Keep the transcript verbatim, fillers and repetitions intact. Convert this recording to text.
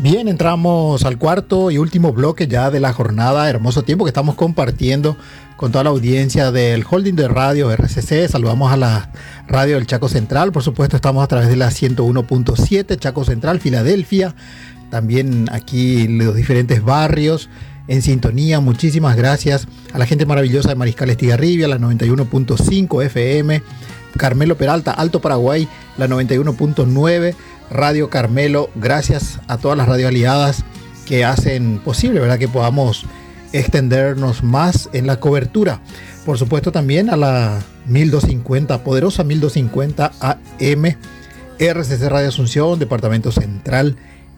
Bien, entramos al cuarto y último bloque ya de la jornada. Hermoso tiempo que estamos compartiendo con toda la audiencia del holding de radio R C C. Saludamos a la radio del Chaco Central. Por supuesto, estamos a través de la ciento uno punto siete, Chaco Central, Filadelfia. También aquí los diferentes barrios en sintonía. Muchísimas gracias a la gente maravillosa de Mariscal Estigarribia, la noventa y uno punto cinco F M. Carmelo Peralta, Alto Paraguay, la noventa y uno punto nueve. Radio Carmelo, gracias a todas las radio aliadas que hacen posible, ¿verdad?, que podamos extendernos más en la cobertura. Por supuesto también a la mil doscientos cincuenta, poderosa mil doscientos cincuenta A M, R C C Radio Asunción, Departamento Central